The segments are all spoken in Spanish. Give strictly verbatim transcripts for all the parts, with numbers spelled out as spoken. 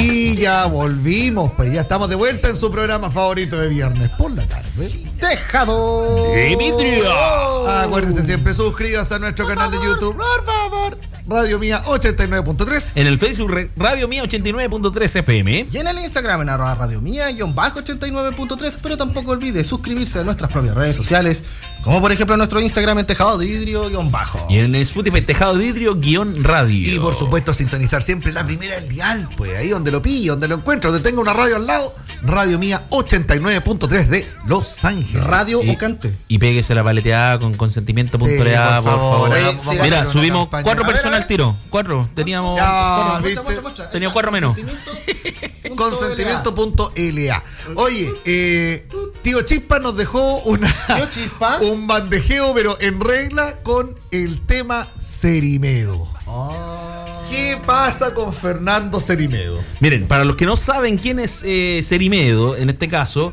Y ya volvimos, pues ya estamos de vuelta en su programa favorito de viernes por la tarde. Tejado de vidrio. Acuérdense siempre, suscríbanse a nuestro por canal favor. de YouTube, por favor. Radio Mía ochenta y nueve punto tres. En el Facebook Radio Mía ochenta y nueve punto tres F M. Y en el Instagram en arroba Radio Mía ochenta y nueve punto tres. Pero tampoco olvide suscribirse a nuestras propias redes sociales, como por ejemplo nuestro Instagram en Tejado de Vidrio guión bajo. Y en el Spotify Tejado de Vidrio guión radio. Y por supuesto sintonizar siempre la primera del dial, pues ahí donde lo pille, donde lo encuentre, donde tenga una radio al lado. Radio Mía ochenta y nueve punto tres de Los Ángeles. Radio y, o cante. Y péguese la paleteada con consentimiento punto le a, sí, por favor. por favor. Oye, mira, subimos cuatro personas al tiro. Cuatro. Teníamos ya, cuatro, muestra, muestra. Tenía cuatro menos. Consentimiento punto L A. Oye, eh, Tío Chispa nos dejó una, ¿Tío Chispa? un bandejeo, pero en regla, con el tema Cerimedo. Oh. ¿Qué pasa con Fernando Cerimedo? Miren, para los que no saben quién es eh, Cerimedo, en este caso,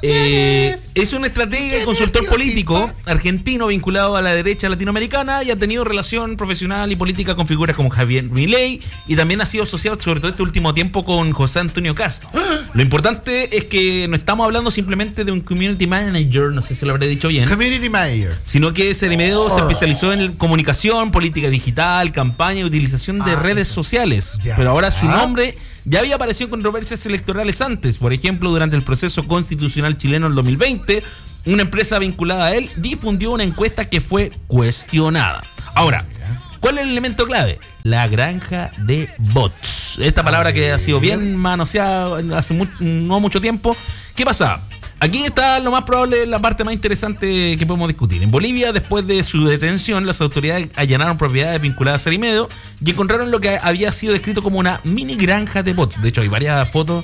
eh, es? es un estratega y consultor político Chispa? argentino vinculado a la derecha latinoamericana y ha tenido relación profesional y política con figuras como Javier Milei y también ha sido asociado, sobre todo este último tiempo, con José Antonio Cast. Lo importante es que no estamos hablando simplemente de un community manager, no sé si lo habré dicho bien. Community manager. Sino que Cerimedo oh. se especializó en comunicación, política digital, campaña y utilización de ah, redes eso. sociales. Ya. Pero ahora su nombre ya había aparecido en controversias electorales antes. Por ejemplo, durante el proceso constitucional chileno del dos mil veinte, una empresa vinculada a él difundió una encuesta que fue cuestionada. Ahora, ¿cuál es el elemento clave? La granja de bots. Esta palabra que ha sido bien manoseada hace mu- no mucho tiempo. ¿Qué pasa? Aquí está lo más probable, la parte más interesante que podemos discutir. En Bolivia, después de su detención, las autoridades allanaron propiedades vinculadas a Cerimedo y encontraron lo que había sido descrito como una mini granja de bots. De hecho, hay varias fotos.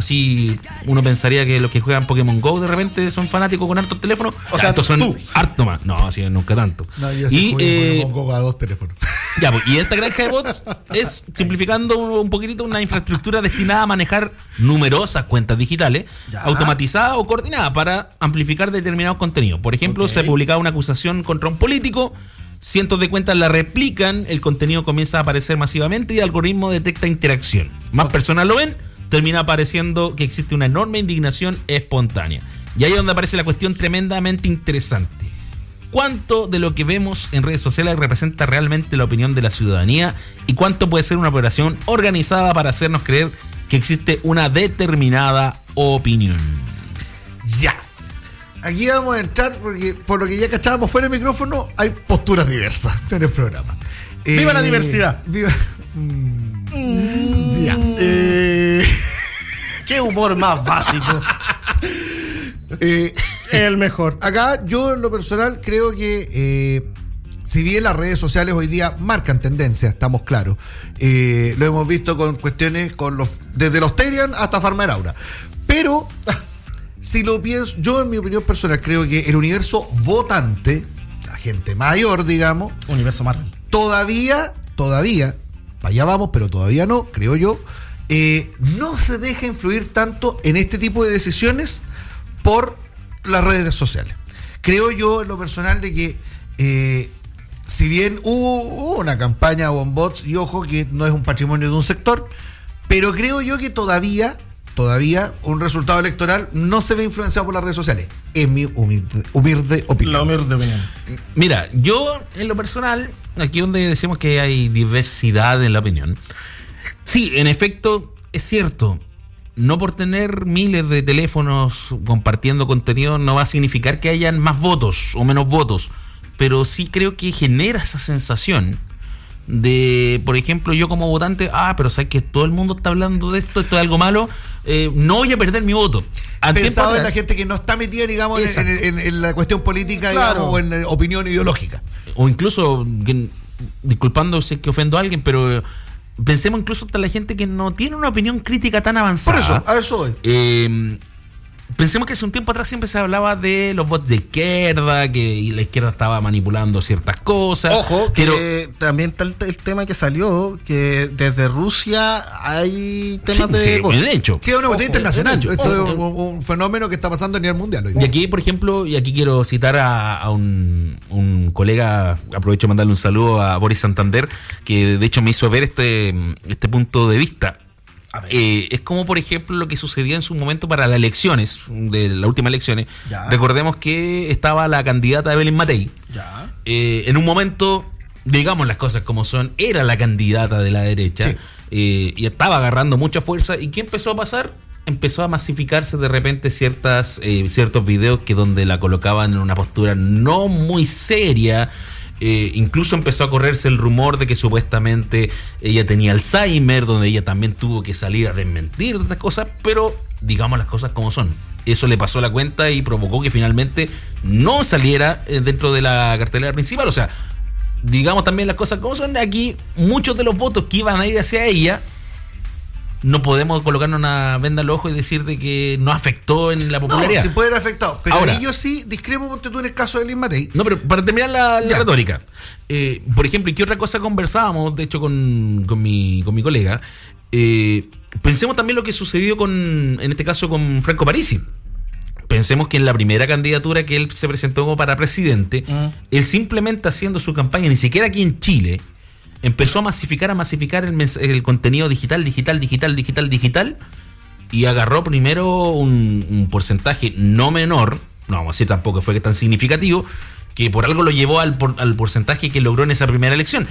Así uno pensaría que los que juegan Pokémon Go de repente son fanáticos con hartos teléfonos. O sea, estos son tú. harto más. No, así nunca tanto. No, yo sí jugué eh, Pokémon Go a dos teléfonos. Ya, pues, y esta granja de bots es, simplificando un poquitito, una infraestructura destinada a manejar numerosas cuentas digitales, ya. automatizadas o coordinadas para amplificar determinados contenidos. Por ejemplo, okay. se publicaba una acusación contra un político, cientos de cuentas la replican, el contenido comienza a aparecer masivamente y el algoritmo detecta interacción. Más okay. personas lo ven, termina apareciendo que existe una enorme indignación espontánea. Y ahí es donde aparece la cuestión tremendamente interesante. ¿Cuánto de lo que vemos en redes sociales representa realmente la opinión de la ciudadanía? ¿Y cuánto puede ser una operación organizada para hacernos creer que existe una determinada opinión? Ya. Aquí vamos a entrar porque por lo que ya cachábamos fuera del micrófono, hay posturas diversas en el programa. ¡Viva eh, la diversidad! ¡Viva! Mm, mm, ya. Eh, ¡Qué humor más básico! eh, el mejor. Acá yo en lo personal creo que eh, si bien las redes sociales hoy día marcan tendencia, estamos claros, eh, lo hemos visto con cuestiones con los desde los Terian hasta Farmeraura, pero si lo pienso, yo en mi opinión personal creo que el universo votante, la gente mayor, digamos, universo Marvel, todavía, todavía, para allá vamos, pero todavía no, creo yo, eh, no se deja influir tanto en este tipo de decisiones por las redes sociales. Creo yo en lo personal de que eh, si bien hubo, hubo una campaña con bots, y ojo que no es un patrimonio de un sector, pero creo yo que todavía todavía un resultado electoral no se ve influenciado por las redes sociales, en mi humilde, humilde opinión. La humilde opinión. Mira, yo en lo personal, aquí donde decimos que hay diversidad en la opinión, sí, en efecto, es cierto. No por tener miles de teléfonos compartiendo contenido no va a significar que hayan más votos o menos votos, pero sí creo que genera esa sensación de, por ejemplo, yo como votante, ah, pero sabes que todo el mundo está hablando de esto, esto es algo malo, eh, no voy a perder mi voto. Pensado en la gente que no está metida, digamos, en, en, en la cuestión política, claro, digamos, o en la opinión ideológica. O incluso, que, disculpando si es que ofendo a alguien, pero pensemos incluso hasta la gente que no tiene una opinión crítica tan avanzada. Por eso, a eso voy. Eh, pensemos que hace un tiempo atrás siempre se hablaba de los bots de izquierda, que la izquierda estaba manipulando ciertas cosas. Ojo, que pero también está el, el tema que salió, que desde Rusia hay temas sí, de sí, bots. De hecho. Sí, es una cuestión internacional. Hecho, Esto es un, un fenómeno que está pasando a nivel mundial hoy día. Y aquí, por ejemplo, y aquí quiero citar a, a un, un colega, aprovecho de mandarle un saludo a Boris Santander, que de hecho me hizo ver este, este punto de vista. Eh, es como, por ejemplo, lo que sucedió en su momento para las elecciones, de las últimas elecciones. Ya. Recordemos que estaba la candidata Evelyn Matei. Ya. Eh, en un momento, digamos las cosas como son, era la candidata de la derecha. Sí. Eh, y estaba agarrando mucha fuerza. ¿Y qué empezó a pasar? Empezó a masificarse de repente ciertas eh, ciertos videos que donde la colocaban en una postura no muy seria. Eh, incluso empezó a correrse el rumor de que supuestamente ella tenía Alzheimer, donde ella también tuvo que salir a desmentir estas cosas, pero digamos las cosas como son. Eso le pasó la cuenta y provocó que finalmente no saliera eh, dentro de la cartelera principal. O sea, digamos también las cosas como son. Aquí muchos de los votos que iban a ir hacia ella, no podemos colocarnos una venda al ojo y decir de que no afectó en la popularidad. No, sí puede haber afectado, pero ahora, ahí yo sí discrepo ponte tú en el caso de Evelyn Matei. No, pero para terminar la, la retórica, eh, por ejemplo, ¿y qué otra cosa conversábamos, de hecho, con, con, mi, con mi colega? Eh, pensemos también lo que sucedió con, en este caso, con Franco Parisi. Pensemos que en la primera candidatura que él se presentó como para presidente, uh-huh. él simplemente haciendo su campaña, ni siquiera aquí en Chile, empezó a masificar, a masificar el, mens- el contenido digital, digital, digital, digital, digital, y agarró primero un, un porcentaje no menor, no vamos a decir tampoco fue tan significativo, que por algo lo llevó al, por, al porcentaje que logró en esa primera elección.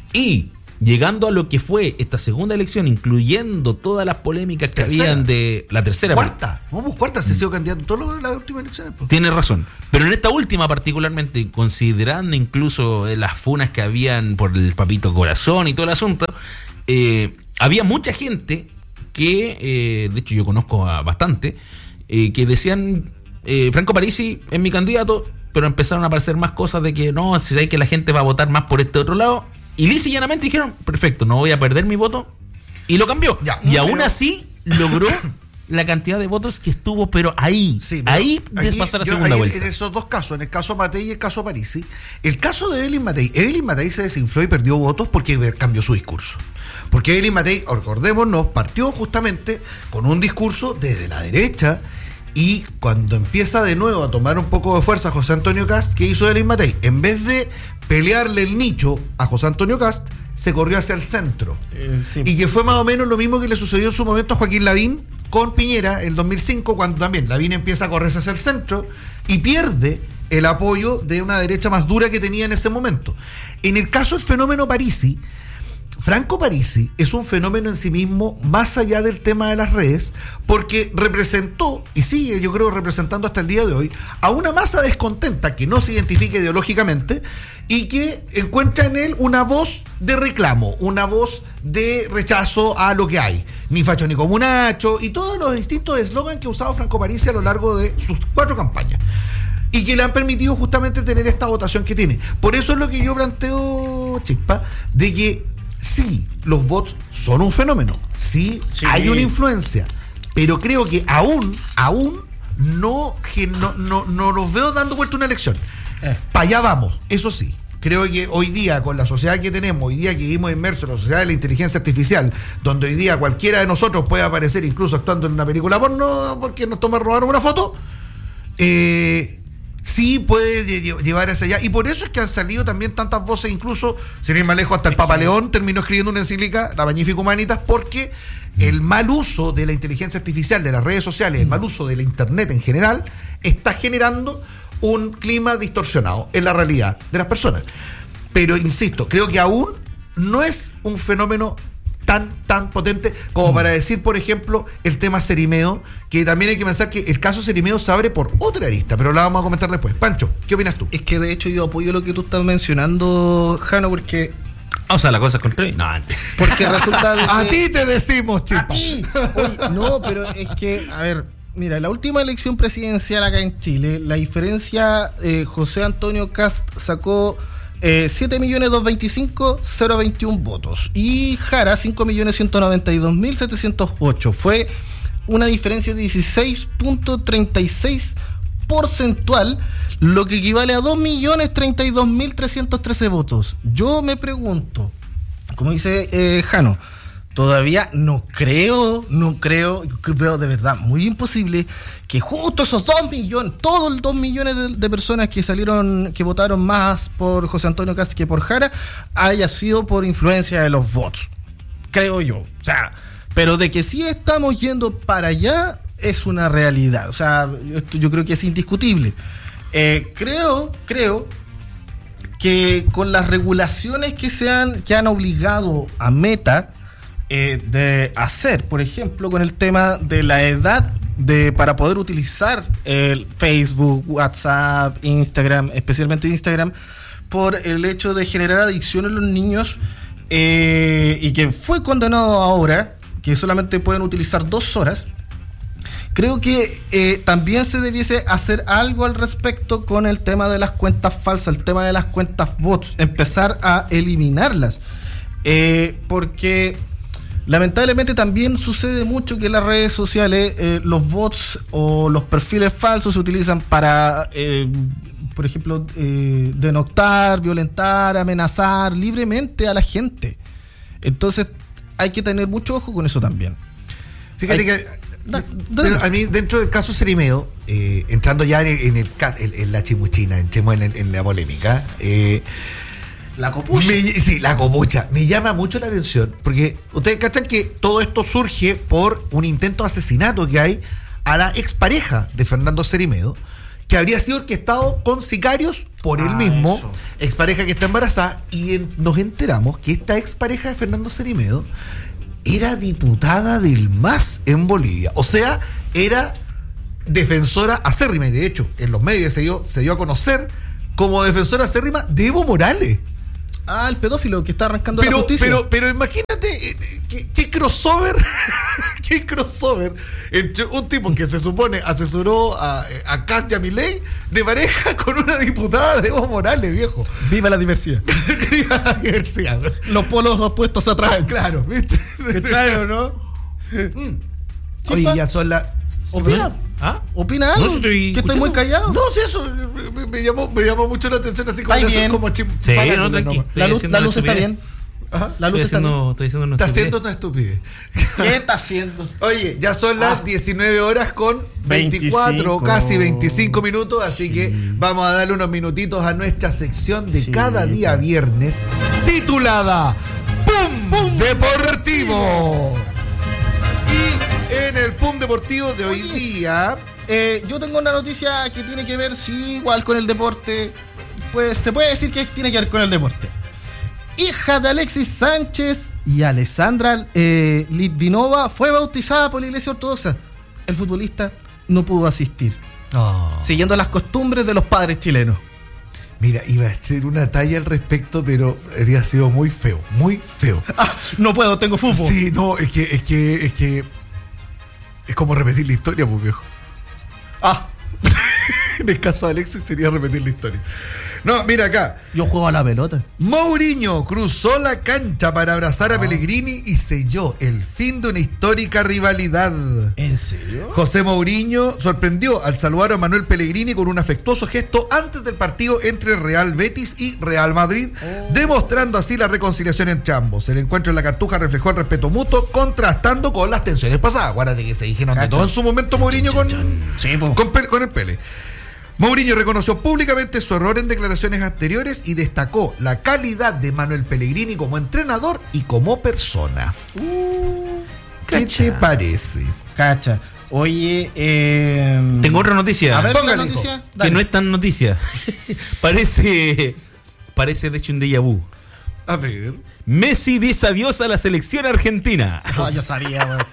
Y llegando a lo que fue esta segunda elección, incluyendo todas las polémicas que tercera. habían de la tercera. Cuarta, vamos, cuarta, se ha sido candidato en todas las últimas elecciones. Pues. Tiene razón. Pero en esta última particularmente, considerando incluso eh, las funas que habían por el papito corazón y todo el asunto, eh, había mucha gente que, eh, de hecho yo conozco a bastante, eh, que decían, eh, Franco Parisi es mi candidato, pero empezaron a aparecer más cosas de que no, si hay que la gente va a votar más por este otro lado. Y lisa y llanamente dijeron, perfecto, no voy a perder mi voto. Y lo cambió. Ya, y aún pero... así logró la cantidad de votos que estuvo, pero ahí, sí, pero ahí de pasar a segunda ahí, vuelta. En esos dos casos, en el caso Matei y el caso Parisi, el caso de Evelyn Matei, Evelyn Matei se desinfló y perdió votos porque cambió su discurso. Porque Evelyn Matei, recordémonos, partió justamente con un discurso desde la derecha. Y cuando empieza de nuevo a tomar un poco de fuerza José Antonio Kast, ¿qué hizo Evelyn Matei? En vez de pelearle el nicho a José Antonio Kast, se corrió hacia el centro. Eh, sí. Y que fue más o menos lo mismo que le sucedió en su momento a Joaquín Lavín con Piñera en el dos mil cinco, cuando también Lavín empieza a correrse hacia el centro y pierde el apoyo de una derecha más dura que tenía en ese momento. En el caso del fenómeno Parisi, Franco Parisi es un fenómeno en sí mismo más allá del tema de las redes, porque representó, y sigue yo creo representando hasta el día de hoy, a una masa descontenta que no se identifica ideológicamente y que encuentra en él una voz de reclamo, una voz de rechazo a lo que hay, ni facho ni comunacho, y todos los distintos eslogans que ha usado Franco Parisi a lo largo de sus cuatro campañas. Y que le han permitido justamente tener esta votación que tiene. Por eso es lo que yo planteo, Chispa, de que sí, los bots son un fenómeno, sí, sí, hay una influencia, pero creo que aún, aún no, que no, no, no los veo dando vuelta una elección. Eh. Para allá vamos, eso sí. Creo que hoy día, con la sociedad que tenemos, hoy día que vivimos inmersos en la sociedad de la inteligencia artificial, donde hoy día cualquiera de nosotros puede aparecer incluso actuando en una película porno porque nos toma robar una foto, eh... sí puede llevar hacia allá, y por eso es que han salido también tantas voces, incluso, sin ir más lejos, hasta el Papa León terminó escribiendo una encíclica, la Magnifica Humanitas, porque el mal uso de la inteligencia artificial, de las redes sociales, el mal uso de la internet en general, está generando un clima distorsionado en la realidad de las personas. Pero, insisto, creo que aún no es un fenómeno tan, tan potente como para decir, por ejemplo, el tema Cerimeo, que también hay que pensar que el caso Cerimeo se abre por otra arista, pero la vamos a comentar después. Pancho, ¿qué opinas tú? Es que de hecho yo apoyo lo que tú estás mencionando, Jano, porque... O sea, la cosa es contraria. No, antes. Porque resulta de que... A ti te decimos, Chipa. A ti. Oye, no, pero es que, a ver, mira, la última elección presidencial acá en Chile, la diferencia, eh, José Antonio Kast sacó... Eh, siete millones doscientos veinticinco mil veintiuno votos y Jara cinco millones ciento noventa y dos mil setecientos ocho. Fue una diferencia de dieciséis punto treinta y seis porcentual, lo que equivale a dos millones treinta y dos mil trescientos trece votos. Yo me pregunto, como dice eh, Jano, todavía no creo, no creo, veo de verdad muy imposible que justo esos dos millones, todos los dos millones de, de personas que salieron, que votaron más por José Antonio Kast que por Jara, haya sido por influencia de los votos. Creo yo. O sea, Pero de que sí estamos yendo para allá es una realidad. O sea, esto yo creo que es indiscutible. Eh, creo, creo que con las regulaciones que se han, que han obligado a Meta eh, de hacer, por ejemplo, con el tema de la edad de para poder utilizar el Facebook, WhatsApp, Instagram, especialmente Instagram, por el hecho de generar adicción en los niños, eh, y que fue condenado ahora, que solamente pueden utilizar dos horas. Creo que eh, también se debiese hacer algo al respecto con el tema de las cuentas falsas, el tema de las cuentas bots, empezar a eliminarlas. Eh, porque lamentablemente también sucede mucho que en las redes sociales eh, los bots o los perfiles falsos se utilizan para, eh, por ejemplo, eh, denoctar, violentar, amenazar libremente a la gente. Entonces hay que tener mucho ojo con eso también. Fíjate hay, que... Da, da, Pero a mí, dentro del caso Cerimeo, eh, entrando ya en, el, en, el, en, en la chimuchina, entremos en, en la polémica, eh, la copucha. Me, sí, la copucha. Me llama mucho la atención, porque ustedes cachan que todo esto surge por un intento de asesinato que hay a la expareja de Fernando Cerimeo, que habría sido orquestado con sicarios por ah, él mismo, eso. Expareja que está embarazada, y en, nos enteramos que esta expareja de Fernando Cerimeo era diputada del M A S en Bolivia. O sea, era defensora acérrima. Y de hecho, en los medios se dio, se dio a conocer como defensora acérrima de Evo Morales. Ah, el pedófilo que está arrancando pero, la justicia. Pero, pero imagínate, ¿qué, qué crossover? ¿Qué crossover entre un tipo que se supone asesoró a, a Kass y a Milei de pareja con una diputada de Evo Morales, viejo? Viva la diversidad. Viva la diversidad. Los polos opuestos atrás. Claro, ¿viste? Claro, ¿no? Mm. Oye, ya son las... ¿Opina? ¿Ah? ¿Opina algo? No, si estoy ¿Que estoy muy callado? No, sí, eso me, me, llamó, me llamó mucho la atención, así como, bien. como chim, sí, no, tranqui, la luz, la luz está bien. Ajá. La luz estoy está haciendo, estoy haciendo una está estupidez. haciendo una estupidez. ¿Qué está haciendo? Oye, ya son las ah. diecinueve horas con veinticuatro, veinticinco. Casi veinticinco minutos, así sí. que vamos a darle unos minutitos a nuestra sección de sí, cada día sí. viernes, titulada ¡Pum! ¡Pum! Deportivo. Y en el Pum Deportivo de hoy día... Eh, yo tengo una noticia que tiene que ver, sí, igual con el deporte. Pues se puede decir que tiene que ver con el deporte. Hija de Alexis Sánchez y Alessandra eh, Litvinova fue bautizada por la Iglesia Ortodoxa. El futbolista no pudo asistir, oh. siguiendo las costumbres de los padres chilenos. Mira, iba a hacer una talla al respecto, pero habría sido muy feo, muy feo. Ah, no puedo, tengo fútbol. Sí, no, es que, es que, es que es como repetir la historia, pues viejo. Ah, en el caso de Alexis sería repetir la historia. No, mira acá. Yo juego a la pelota. Mourinho cruzó la cancha para abrazar a Pellegrini y selló el fin de una histórica rivalidad. ¿En serio? José Mourinho sorprendió al saludar a Manuel Pellegrini con un afectuoso gesto antes del partido entre Real Betis y Real Madrid, oh. demostrando así la reconciliación entre ambos. El encuentro en la Cartuja reflejó el respeto mutuo, contrastando con las tensiones pasadas. Acuérdate que se dijeron de todo en su momento Mourinho con, sí, con, con el Pele. Mourinho reconoció públicamente su error en declaraciones anteriores y destacó la calidad de Manuel Pellegrini como entrenador y como persona. Uh, ¿Qué cacha. te parece? Cacha. Oye, eh... tengo otra noticia. A ver, ¿una noticia? Que no es tan noticia. parece, parece de hecho un déjà vu. A ver. Messi dice adiós a la selección argentina. Ah, yo sabía, güey.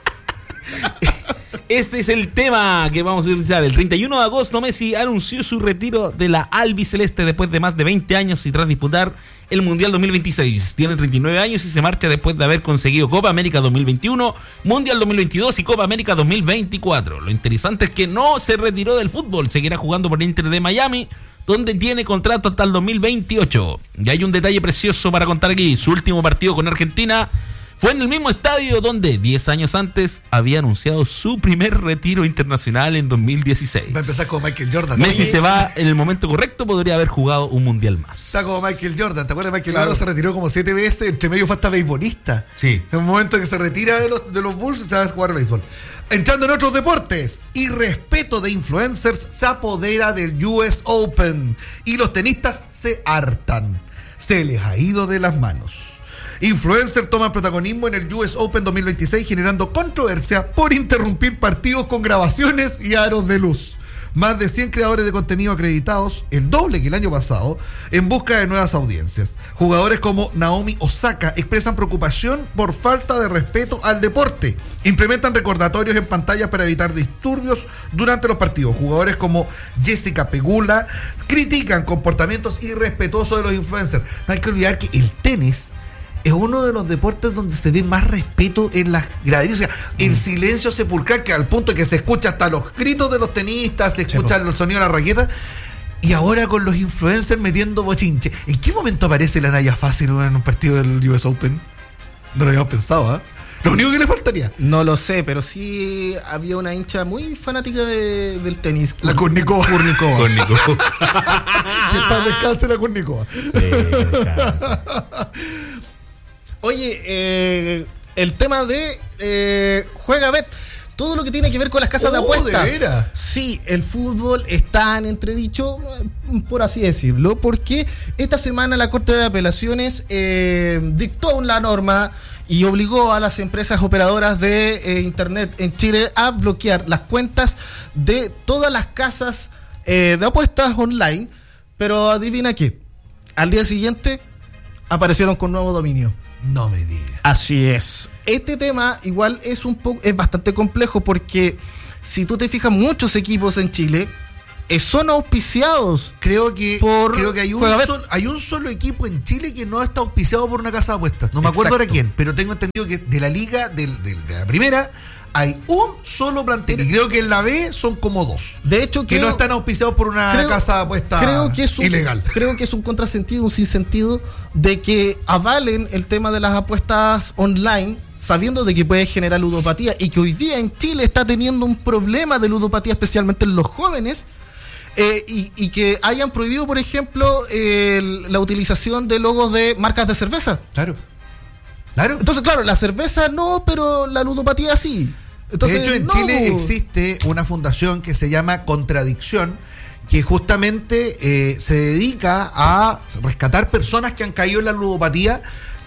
Este es el tema que vamos a utilizar. El treinta y uno de agosto, Messi anunció su retiro de la albiceleste después de más de veinte años y tras disputar el Mundial dos mil veintiséis. Tiene treinta y nueve años y se marcha después de haber conseguido Copa América dos mil veintiuno, Mundial dos mil veintidós y Copa América dos mil veinticuatro. Lo interesante es que no se retiró del fútbol. Seguirá jugando por el Inter de Miami, donde tiene contrato hasta el dos mil veintiocho. Y hay un detalle precioso para contar aquí. Su último partido con Argentina fue en el mismo estadio donde diez años antes había anunciado su primer retiro internacional en dos mil dieciséis. Va a empezar como Michael Jordan. Messi se va en el momento correcto, podría haber jugado un mundial más. Está como Michael Jordan. ¿Te acuerdas de Michael claro. Jordan? Se retiró como siete veces, entre medio fue hasta beisbolista. Sí. En un momento que se retira de los, de los Bulls se va a jugar béisbol. Entrando en otros deportes, y respeto de influencers se apodera del U S Open y los tenistas se hartan. Se les ha ido de las manos. Influencers toman protagonismo en el U S Open dos mil veintiséis, generando controversia por interrumpir partidos con grabaciones y aros de luz. Más de cien creadores de contenido acreditados, el doble que el año pasado, en busca de nuevas audiencias. Jugadores como Naomi Osaka expresan preocupación por falta de respeto al deporte. Implementan recordatorios en pantallas para evitar disturbios durante los partidos. Jugadores como Jessica Pegula critican comportamientos irrespetuosos de los influencers. No hay que olvidar que el tenis es uno de los deportes donde se ve más respeto en las graderías. O sea, el mm. silencio sepulcral, que al punto que se escucha hasta los gritos de los tenistas, se escucha el sonido de la raqueta. Y ahora con los influencers metiendo bochinche. ¿En qué momento aparece la Naya Fácil en un partido del U S Open? No lo habíamos pensado, ¿eh? Lo único que le faltaría. No lo sé, pero sí había una hincha muy fanática de, del tenis. La Kurnikova. Kurnikova. Kurnikova. Que para descanse la Kurnikova. Sí, descansa. Oye, eh, el tema de eh, Juega Bet, todo lo que tiene que ver con las casas oh, de apuestas. ¿De veras? Sí, el fútbol está en entredicho, por así decirlo, porque esta semana la Corte de Apelaciones eh, dictó la norma y obligó a las empresas operadoras de eh, Internet en Chile a bloquear las cuentas de todas las casas eh, de apuestas online. Pero adivina qué, al día siguiente aparecieron con nuevo dominio. No me digas. Así es. Este tema igual es un poco, es bastante complejo porque si tú te fijas, muchos equipos en Chile eh, son auspiciados. Creo que por creo que hay un solo, hay un solo equipo en Chile que no está auspiciado por una casa de apuestas. No me acuerdo ahora quién, pero tengo entendido que de la liga del, del, de la primera hay un solo plantel. Y creo que en la B son como dos. De hecho, que creo, no están auspiciados por una creo, casa de apuestas creo que es un, ilegal. Creo que es un contrasentido, un sinsentido de que avalen el tema de las apuestas online, sabiendo de que puede generar ludopatía y que hoy día en Chile está teniendo un problema de ludopatía, especialmente en los jóvenes. Eh, y, y que hayan prohibido, por ejemplo, eh, la utilización de logos de marcas de cerveza. Claro. Claro. Entonces, claro, la cerveza no, pero la ludopatía sí. Entonces, de hecho, en no. Chile existe una fundación que se llama Contradicción, que justamente eh, se dedica a rescatar personas que han caído en la ludopatía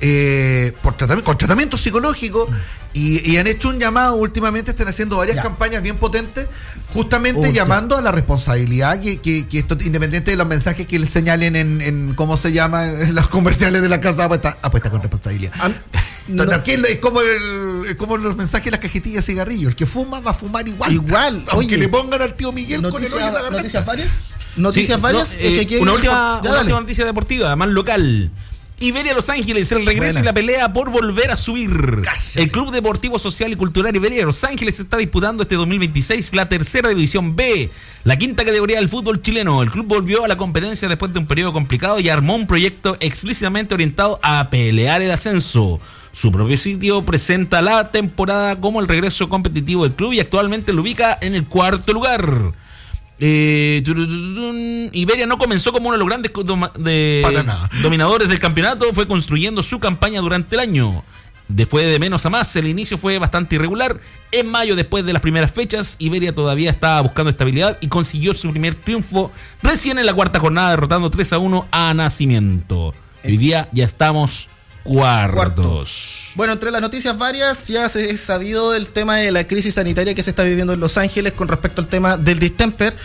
eh, por tratamiento, con tratamiento psicológico. Y, y han hecho un llamado, últimamente están haciendo varias ya. campañas bien potentes, justamente Uy, llamando a la responsabilidad que, que, que esto, independiente de los mensajes que les señalen en, en cómo se llama en los comerciales de la casa de apuesta, apuesta con responsabilidad. Ah, no. No, es como el, es como los mensajes de las cajetillas de cigarrillos. El que fuma va a fumar igual. Igual. Aunque Oye, le pongan al tío Miguel noticia, con el hoyo en la garganta. ¿Noticias varias? ¿Noticias sí, varias? No, eh, es que una última, ya, una última noticia deportiva, más local. Iberia Los Ángeles, el regreso Buena. y la pelea por volver a subir. Cállate. El Club Deportivo Social y Cultural Iberia Los Ángeles está disputando este dos mil veintiséis la tercera división B, la quinta categoría del fútbol chileno. El club volvió a la competencia después de un periodo complicado y armó un proyecto explícitamente orientado a pelear el ascenso. Su propio sitio presenta la temporada como el regreso competitivo del club y actualmente lo ubica en el cuarto lugar. Eh, Iberia no comenzó como uno de los grandes doma, de, dominadores del campeonato, fue construyendo su campaña durante el año. De fue de menos a más, el inicio fue bastante irregular. En mayo, después de las primeras fechas, Iberia todavía estaba buscando estabilidad y consiguió su primer triunfo recién en la cuarta jornada, derrotando tres a uno a Nacimiento. Hoy día ya estamos cuartos. Cuarto. Bueno, entre las noticias varias ya se ha sabido el tema de la crisis sanitaria que se está viviendo en Los Ángeles con respecto al tema del distemper.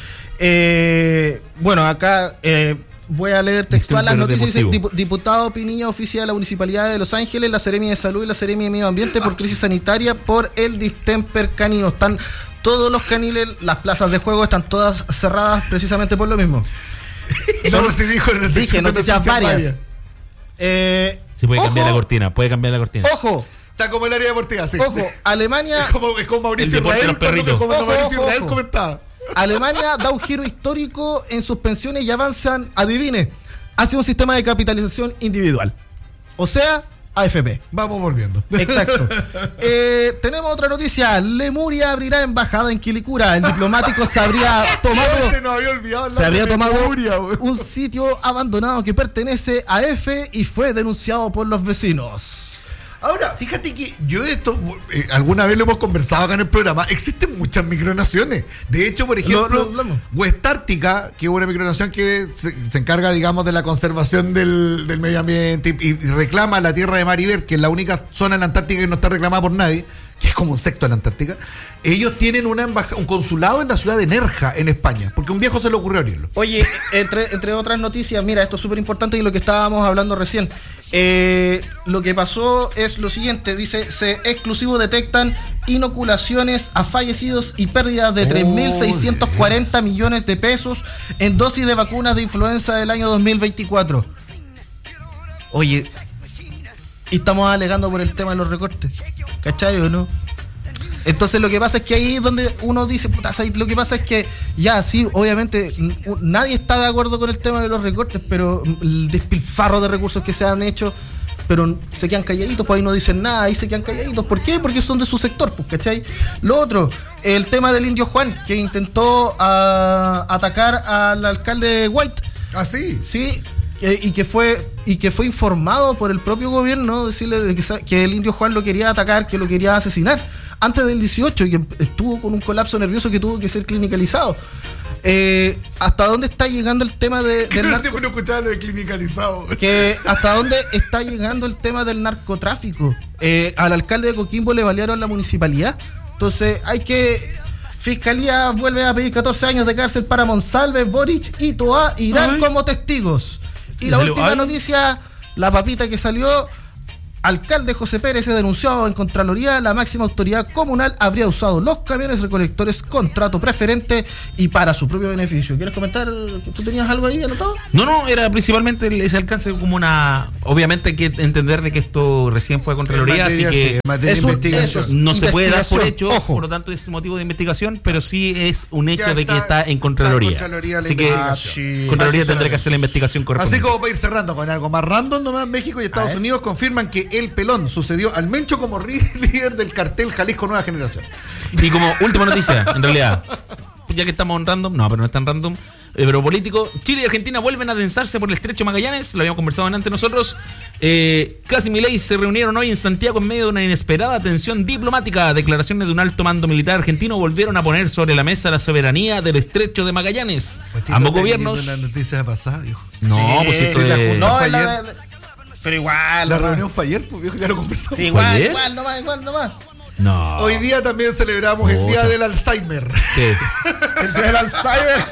Eh, bueno, acá eh, voy a leer textual las noticias. Dice, diputado Pinilla oficia a la Municipalidad de Los Ángeles, la Seremi de Salud y la Seremi de Medio Ambiente por crisis sanitaria por el distemper canino. Están todos los caniles, las plazas de juego están todas cerradas precisamente por lo mismo. Eso no se dijo en el Dije noticias varias. varias. Eh, Sí, puede ojo, cambiar la cortina, puede cambiar la cortina. Ojo. Está como el área deportiva, sí. Ojo, Alemania... Es como, es como Mauricio Israel, cuando, como ojo, Mauricio ojo, Israel ojo. comentaba. Alemania da un giro histórico en sus pensiones y avanzan, adivine, hacia un sistema de capitalización individual. O sea, A F P. Vamos volviendo. Exacto. Eh, tenemos otra noticia. Lemuria abrirá embajada en Quilicura. El diplomático se habría tomado, se nos había olvidado se habría tomado Lemuria, un sitio abandonado que pertenece a F y fue denunciado por los vecinos. Ahora, fíjate que yo esto, eh, alguna vez lo hemos conversado acá en el programa, existen muchas micronaciones. De hecho, por ejemplo, lo, lo West Ártica, que es una micronación que se, se encarga, digamos, de la conservación del, del medio ambiente y, y reclama la tierra de mar y ver, que es la única zona en la Antártica que no está reclamada por nadie, que es como un secto de la Antártica. Ellos tienen una embaja, un consulado en la ciudad de Nerja, en España, porque a un viejo se le ocurrió abrirlo. Oye, entre, entre otras noticias, mira, esto es súper importante y lo que estábamos hablando recién. Eh, lo que pasó es lo siguiente, dice, se exclusivo detectan inoculaciones a fallecidos y pérdidas de tres mil seiscientos cuarenta oh, millones de pesos en dosis de vacunas de influenza del año dos mil veinticuatro. Oye, y estamos alegando por el tema de los recortes, ¿cachai o no? Entonces lo que pasa es que ahí es donde uno dice, puta, lo que pasa es que ya, sí, obviamente nadie está de acuerdo con el tema de los recortes, pero el despilfarro de recursos que se han hecho, pero se quedan calladitos, pues ahí no dicen nada, ahí se quedan calladitos. ¿Por qué? Porque son de su sector, pues, ¿cachai? Lo otro, el tema del Indio Juan, que intentó a, atacar al alcalde White. ¿Ah, sí? Sí. Y que fue y que fue informado por el propio gobierno, decirle de que, que el Indio Juan lo quería atacar, que lo quería asesinar antes del dieciocho, y que estuvo con un colapso nervioso que tuvo que ser clinicalizado. Eh, ¿Hasta dónde está llegando el tema de, del no narco? No escuchaba lo de clinicalizado. Que ¿hasta dónde está llegando el tema del narcotráfico? Eh, al alcalde de Coquimbo le balearon la municipalidad. Entonces hay que... Fiscalía vuelve a pedir catorce años de cárcel para Monsalve, Boric y Toa irán como testigos. Y la última ay. noticia, la papita que salió, alcalde José Pérez se denunció en Contraloría, la máxima autoridad comunal habría usado los camiones recolectores con trato preferente y para su propio beneficio. ¿Quieres comentar? ¿Tú tenías algo ahí anotado? No, no, era principalmente ese alcance como una... Obviamente hay que entender de que esto recién fue a Contraloría, materia, así que sí, materia eso, investigación. Eso no se puede dar por hecho, ojo. por lo tanto es motivo de investigación, pero sí es un hecho está, de que está en Contraloría. Está en Contraloría así que ah, sí. Contraloría tendrá que hacer la investigación correspondiente. Así como para ir cerrando con algo más random, nomás México y Estados Unidos confirman que el pelón sucedió al Mencho como líder del cartel Jalisco Nueva Generación. Y como última noticia, en realidad, ya que estamos en random, no, pero no es tan random, eh, pero político, Chile y Argentina vuelven a tensarse por el estrecho Magallanes, lo habíamos conversado antes nosotros. eh, Casi Milei se reunieron hoy en Santiago en medio de una inesperada tensión diplomática. Declaraciones de un alto mando militar argentino volvieron a poner sobre la mesa la soberanía del estrecho de Magallanes. Pochito, ambos gobiernos... La noticia pasada, viejo. No, sí, pues esto sí, de... la, No, fue la, ayer. pero igual. La nomás. reunión fue ayer, pues viejo, ya lo conversamos. Sí, igual, ¿Ayer? igual, nomás, igual, nomás. No. Hoy día también celebramos el Puta. Día del Alzheimer. ¿Qué? El día del Alzheimer.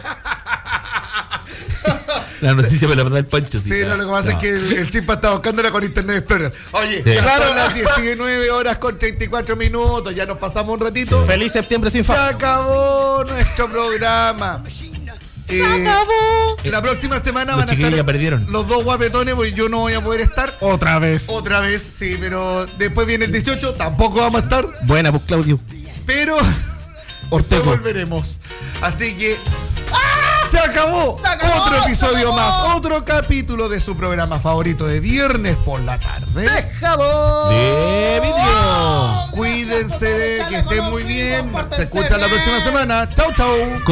La noticia me la verdad el Pancho. Sí, no, lo que pasa no. es que el, el Chimpa está buscándola con Internet Explorer. Oye, Sí. ya Claro. son las diecinueve horas con treinta y cuatro minutos, ya nos pasamos un ratito. Feliz septiembre sin Se fa. acabó nuestro programa. Se acabó. La próxima semana Los van a chiquillos estar ya perdieron. los dos guapetones, porque yo no voy a poder estar. Otra vez. Otra vez, sí, pero después viene el dieciocho, tampoco vamos a estar, Buena, pues Claudio. pero Ortego. después volveremos. Así que se acabó. Se acabó, Otro episodio se acabó. más, otro capítulo de su programa favorito de viernes por la tarde. Dejado. De vidrio. Cuídense, que estén muy bien. Se escuchan la próxima semana. Chau, chau.